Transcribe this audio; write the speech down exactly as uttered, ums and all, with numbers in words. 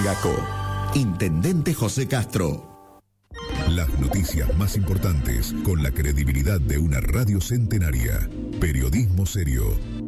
Angacó. Intendente José Castro. Las noticias más importantes con la credibilidad de una radio centenaria. Periodismo serio.